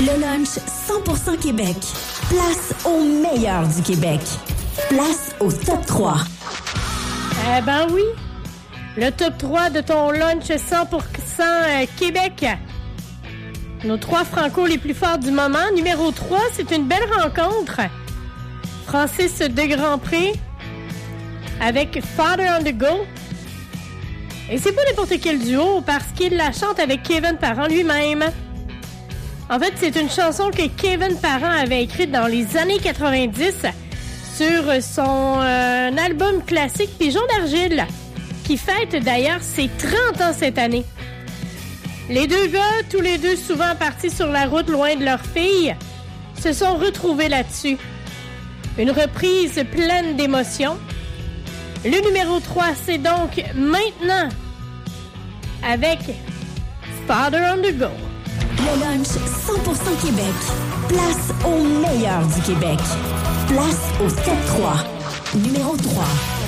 Le lunch 100% Québec. Place au meilleur du Québec. Place au top 3. Eh ben oui. Le top 3 de ton lunch 100% Québec. Nos 3 Franco les plus forts du moment. Numéro 3, c'est une belle rencontre. Francis de Grandpré avec Father on the Go. Et c'est pas n'importe quel duo parce qu'il la chante avec Kevin Parent lui-même. En fait, c'est une chanson que Kevin Parent avait écrite dans les années 90 sur son album classique Pigeon d'argile, qui fête d'ailleurs ses 30 ans cette année. Les deux gars, tous les deux souvent partis sur la route loin de leur fille, se sont retrouvés là-dessus. Une reprise pleine d'émotions. Le numéro 3, c'est donc maintenant avec Father on the Go. Le lunch 100% Québec. Place au meilleur du Québec. Place au top 3. Numéro 3.